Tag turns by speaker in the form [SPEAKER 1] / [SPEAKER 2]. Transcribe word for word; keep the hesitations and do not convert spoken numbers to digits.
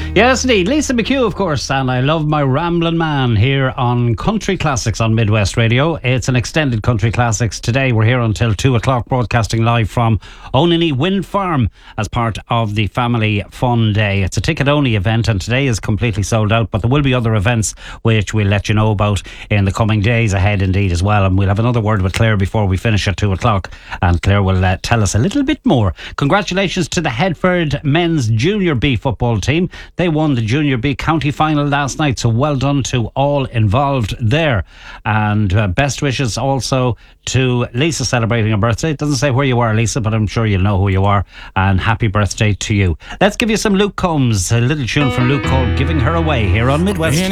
[SPEAKER 1] Yes, indeed. Lisa McHugh, of course, and I Love My Ramblin' Man here on Country Classics on Midwest Radio. It's an extended Country Classics. Today we're here until two o'clock, broadcasting live from Onany Wind Farm as part of the Family Fun Day. It's a ticket-only event, and today is completely sold out, but there will be other events which we'll let you know about in the coming days ahead indeed as well. And we'll have another word with Claire before we finish at two o'clock, and Claire will uh, tell us a little bit more. Congratulations to the Headford men's Junior B football team. They won the Junior B county final last night, so well done to all involved there. And uh, best wishes also to Lisa celebrating her birthday. It doesn't say where you are, Lisa, but I'm sure you'll know who you are. And happy birthday to you. Let's give you some Luke Combs, a little tune from Luke called Giving Her Away here on Midwest.